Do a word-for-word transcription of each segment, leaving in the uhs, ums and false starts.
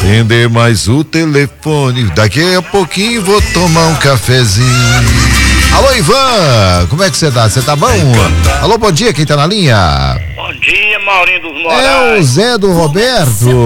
atender mais o telefone. Daqui a pouquinho vou tomar um cafezinho. Alô, Ivan, como é que você tá? Você tá bom? Alô, bom dia, quem tá na linha? Bom dia, Maurinho dos Moraes. É o Zé do Roberto.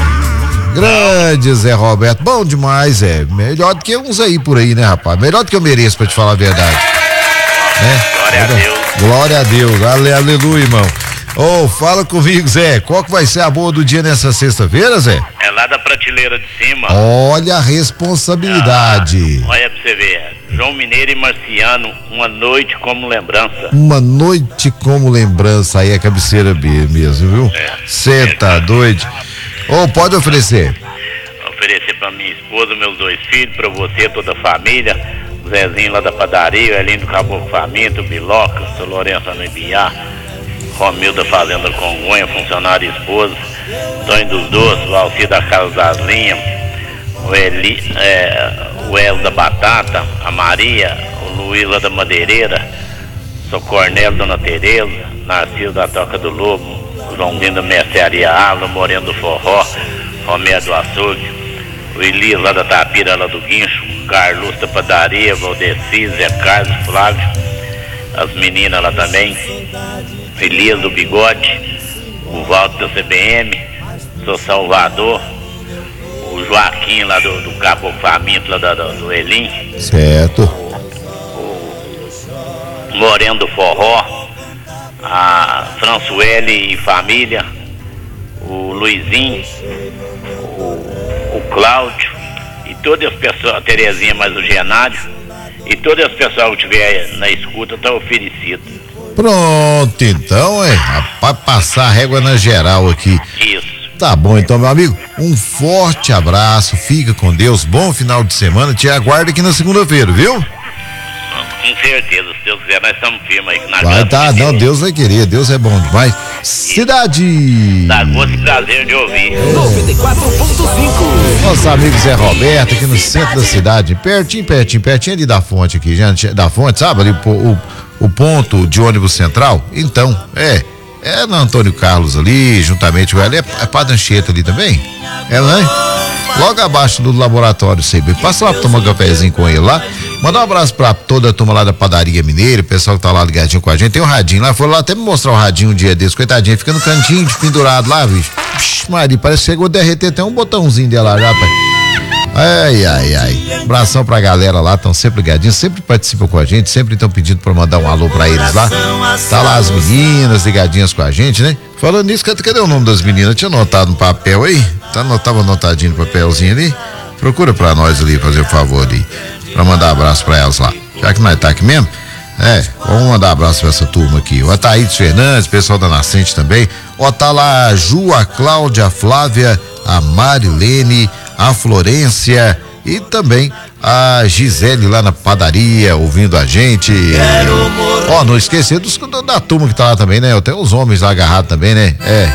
Grande Zé Roberto, bom demais, é. Melhor do que uns aí por aí, né, rapaz? Melhor do que eu mereço, pra te falar a verdade. Né? Glória a Deus. Glória a Deus, Ale, aleluia, irmão. Ô, oh, fala comigo, Zé, qual que vai ser a boa do dia nessa sexta-feira, Zé? É lá da prateleira de cima. Olha a responsabilidade. Ah, olha pra você ver. João Mineiro e Marciano, uma noite como lembrança. Uma noite como lembrança, aí é cabeceira B mesmo, viu? Você é, tá doido? Ô, oh, pode oferecer? Oferecer pra minha esposa, meus dois filhos, pra você, toda a família. O Zezinho lá da padaria, o Elinho do Caboclo Faminto, o Biloca, o seu Lourenço Anebiá, Romil da Fazenda Congonha, funcionário e esposa, Tonho dos Doces, o Alci da Casa das Linhas, o Eli, é, o El da Batata, a Maria, o Luiz lá da Madeireira, o seu Cornélio, Dona Tereza, Narciso da Toca do Lobo, o Joãozinho da Mercearia Ávila, Moreno do Forró, Romero do Açougue, o Elias lá da Tapira, lá do Guincho, o Carlos da Padaria, Valdeci, Zé Carlos, Flávio, as meninas lá também, Elias do Bigode, o Walter da C B M, o seu Salvador, o Joaquim lá do, do Caboclo Faminto, lá do, do Elim. Certo. O, o Moreno do Forró, a Françoele e família, o Luizinho, o, o Cláudio e todas as pessoas, a Terezinha mais o Genário, e todas as pessoas que estiver na escuta estão oferecidas. Pronto, então, é, pra passar a régua na geral aqui. Isso. Tá bom, então, meu amigo, um forte abraço, fica com Deus, bom final de semana, te aguardo aqui na segunda-feira, viu? Com certeza, se Deus quiser, nós estamos firmes aí. Na vai tá, não, Deus vai querer, Deus é bom demais. Cidade! Dá gosto e prazer de ouvir. É. noventa e quatro ponto cinco. Nosso amigo Zé Roberto, aqui no centro da cidade, pertinho, pertinho, pertinho ali da fonte aqui, gente, da fonte, sabe, ali o, o, o ponto de ônibus central, então, é, é no Antônio Carlos ali, juntamente com ela, é, é Padre Anchieta ali também, é lá, né? Logo abaixo do laboratório C B, passa lá pra tomar um cafezinho com ele lá, mandar um abraço pra toda a turma lá da Padaria Mineira, o pessoal que tá lá ligadinho com a gente, tem o radinho lá, foi lá até me mostrar o radinho um dia desse, coitadinho, fica no cantinho de pendurado lá, bicho, Psh, Maria, parece que chegou a derreter até um botãozinho dela já, pai. Ai, ai, ai. Abração pra galera lá, estão sempre ligadinhos, sempre participam com a gente, sempre estão pedindo pra mandar um alô pra eles lá. Tá lá as meninas ligadinhas com a gente, né? Falando nisso, cadê, cadê o nome das meninas? Tinha anotado no papel aí? Tá, tava anotadinho no papelzinho ali? Procura pra nós ali, fazer o favor ali, pra mandar abraço pra elas lá. Já que nós tá aqui mesmo, é, vamos mandar abraço pra essa turma aqui. O Ataídes Fernandes, pessoal da Nascente também. Ó, tá lá a Ju, a Cláudia, a Flávia, a Marilene, a Florência e também a Gisele lá na padaria, ouvindo a gente. Ó, oh, não esquecer dos, da turma que tá lá também, né? Tem os homens lá agarrados também, né? É.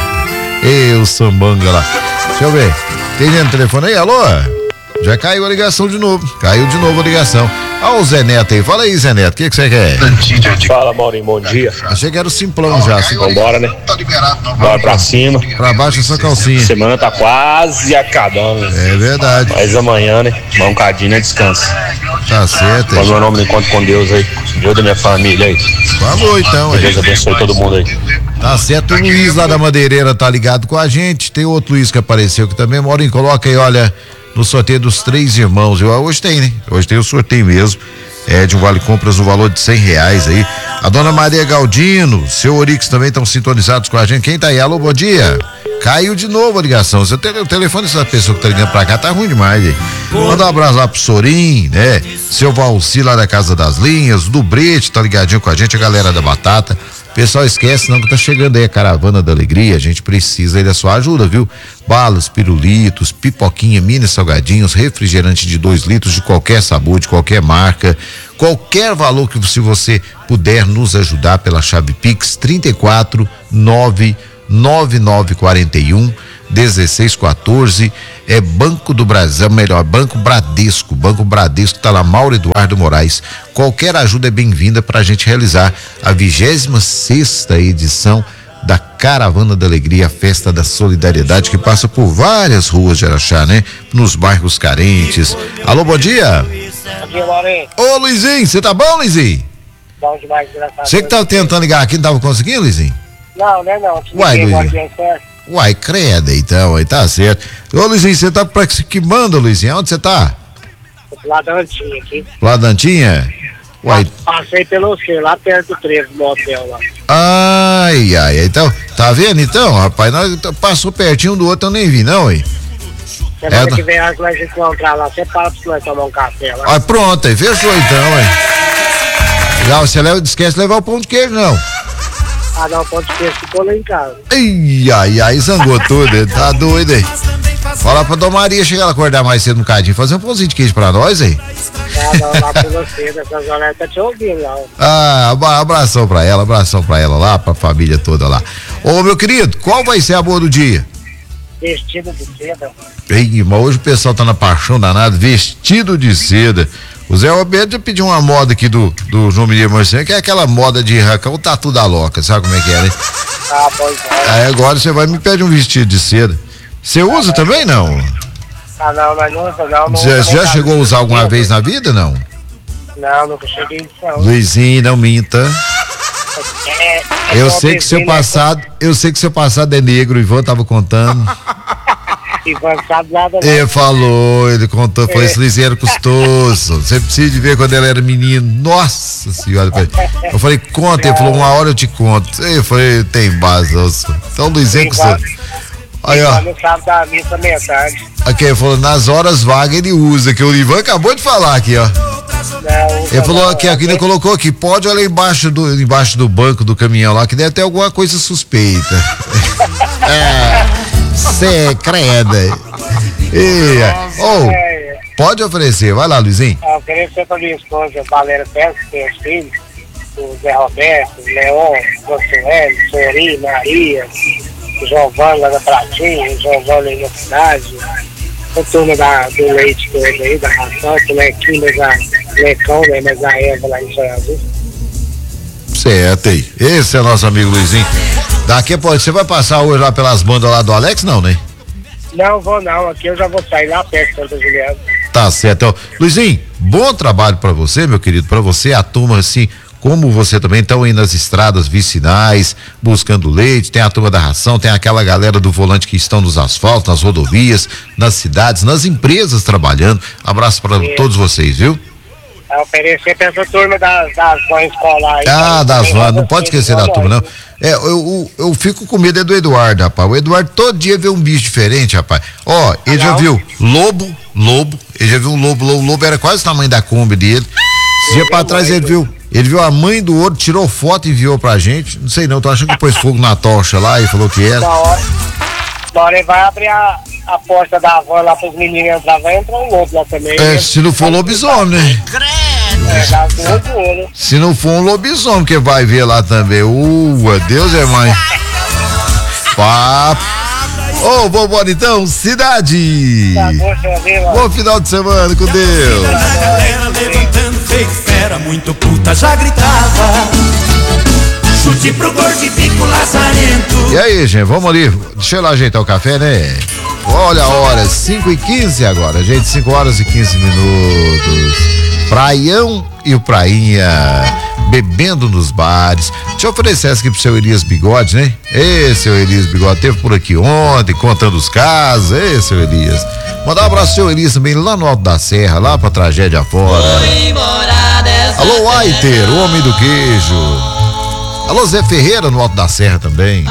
Eu, sambanga lá. Deixa eu ver. Tem gente no telefone aí? Alô? Já caiu a ligação de novo. Caiu de novo a ligação. Ó, o Zé Neto aí. Fala aí, Zé Neto. O que que você quer? Fala, Maurinho. Bom dia. Achei que era o simplão já. Assim. Vambora, né? Bora pra cima. Pra baixo essa calcinha. A semana tá quase acabando. É verdade. Mas amanhã, né? Dá um cadinho, né? Descansa. Tá certo. Faz meu nome no encontro com Deus aí. Deus da minha família aí. Falou então. Que Deus abençoe todo mundo aí. Tá certo. O Luiz lá da Madeireira tá ligado com a gente. Tem outro Luiz que apareceu aqui também. Maurinho, coloca aí, olha, no sorteio dos três irmãos. Eu, hoje tem, né? Hoje tem o sorteio mesmo. É de um vale compras no valor de cem reais aí. A dona Maria Galdino, seu Orix também estão sintonizados com a gente. Quem tá aí? Alô, bom dia. Caiu de novo a ligação. Seu tele, o telefone dessa pessoa que tá ligando pra cá tá ruim demais, hein? Manda um abraço lá pro Sorim, né? Seu Valci lá da Casa das Linhas, do Brete, tá ligadinho com a gente, a galera da Batata. Pessoal, esquece não que tá chegando aí a Caravana da Alegria, a gente precisa aí da sua ajuda, viu? Balas, pirulitos, pipoquinha, mini salgadinhos, refrigerante de dois litros de qualquer sabor, de qualquer marca, qualquer valor que se você puder nos ajudar pela chave Pix trinta e quatro, nove nove nove quarenta e um, dezesseis quatorze, é Banco do Brasil, melhor, Banco Bradesco, Banco Bradesco, tá lá, Mauro Eduardo Moraes. Qualquer ajuda é bem-vinda para a gente realizar a vigésima sexta edição da Caravana da Alegria, a festa da solidariedade que passa por várias ruas de Araxá, né? Nos bairros carentes. Alô, bom dia. Bom dia, Lourenço. Ô, Luizinho, você tá bom, Luizinho? Bom demais, engraçado. Você que tava tentando ligar aqui, não tava conseguindo, Luizinho? Não, né, não. Te Uai, liguei, Luizinho. agora, certo? Uai, creda então, aí tá certo. Ô, Luizinho, você tá pra que manda, Luizinho? Onde você tá? Lá da Antinha aqui. Lá da Antinha? Uai. Passei pelo seu, lá perto do trevo do motel lá. Ai, ai, então, tá vendo então, rapaz? Nós passou pertinho do outro, eu nem vi, não, hein? Semana É, que vem nós vamos encontrar lá. Você fala pra nós tomar um café lá. Ah, pronto, aí fechou então, hein? Legal, você leva, esquece de levar o pão de queijo, não. Ah, não, pode esquecer, ficou lá em casa. Ai, ai, ai, zangou tudo, ele tá doido aí. Fala pra Dona Maria chegar lá acordar mais cedo um bocadinho, fazer um pãozinho de queijo pra nós, hein? Ah, não, lá pra você, nessas horas tá te ouvindo lá. Ah, abração pra ela, abração pra ela lá, pra família toda lá. Ô, meu querido, qual vai ser a boa do dia? Vestido de seda. Ei, mas hoje o pessoal tá na paixão danada, vestido de seda. O Zé Roberto já pediu uma moda aqui do, do João Mineiro Marcelo, que é aquela moda de arrancar o tatu da louca, sabe como é que é, né? Ah, pois é. Aí agora você vai e me pede um vestido de seda. Você usa ah, também, não? Ah, não, mas não usa não. não já usa, já não, chegou a usar alguma não, vez na vida, não? Não, nunca cheguei nisso não. Luizinho, não minta. É, é eu sei que seu passado, né? Eu sei que seu passado é negro, o Ivan tava contando. Ivan sabe nada não. Ele falou, ele contou, foi é. esse Luizinho era custoso. Você precisa de ver quando ele era menino. Nossa senhora. Eu falei, conta, ele falou, uma hora eu te conto. Eu falei, tem base, nossa. Então Luizinho é custoso. Aí, ó. Não sabe da missa metade. Aqui, ele falou, nas horas vagas ele usa, que o Ivan acabou de falar aqui, ó. Não, ele falou não, aqui, aqui ele colocou aqui, pode olhar embaixo do, embaixo do banco do caminhão lá, que deve ter alguma coisa suspeita. É, cê creda. E, oh, pode oferecer, vai lá, Luizinho. Eu oferecer pra minha esposa, Valéria Pérez, que tem os filhos, o Zé Roberto, o Leon, o Consuelo, o Sori, Maria, o Giovanni lá da Pratinha, o Giovanni aí na cidade, a turma da, do leite todo aí, da ração, o Lequinho, da Lecão, né, mas a Eva lá em Jardim. Certo aí. Esse é o nosso amigo Luizinho. Daqui a pouco, você vai passar hoje lá pelas bandas lá do Alex, não, né? Não, vou não, aqui eu já vou sair lá perto de Santa Juliana. Tá certo. Então, Luizinho, bom trabalho pra você, meu querido, pra você, a turma assim, como você também, estão aí nas estradas vicinais, buscando leite, tem a turma da ração, tem aquela galera do volante que estão nos asfaltos, nas rodovias, nas cidades, nas empresas trabalhando. Abraço pra é. todos vocês, viu? A oferecer pra essa turma das, das vans escolares. Ah, das vans, não pode esquecer da turma, não. É, eu, eu, eu fico com medo é do Eduardo, rapaz. O Eduardo todo dia vê um bicho diferente, rapaz. Ó, ele já viu lobo, lobo, ele já viu um lobo, lobo, lobo era quase o tamanho da Kombi dele. Esse dia pra trás ele viu, ele viu a mãe do outro, tirou foto e enviou pra gente. Não sei não, tô achando que pôs fogo na tocha lá e falou que era. Na hora, na hora ele vai abrir a, a porta da van lá pros meninos entrar, vai entrar um lobo lá também. É, se não for lobisomem, né? É, dá duas do olho. Se não for um lobisomem que vai ver lá também. Uh, Deus é mãe. Papo. Ô, oh, vambora então, cidade. Tá bom, senhor, bom final de semana, com Deus. A galera levantando, feito fera, muito puta, já gritava. Chute pro gordo e bico lazarento. E aí, gente, vamos ali. Deixa eu lá ajeitar o café, né? Olha a hora, cinco e quinze agora, gente, cinco horas e quinze minutos. Praião e o Prainha, bebendo nos bares. Deixa eu oferecer essa aqui pro seu Elias Bigode, né? Ê, seu Elias Bigode, teve por aqui ontem, contando os casos. Ê, seu Elias. Mandar um abraço pro seu Elias também, lá no Alto da Serra, lá pra Tragédia Fora. Alô, Aiter, o homem do queijo. Alô, Zé Ferreira, no Alto da Serra também.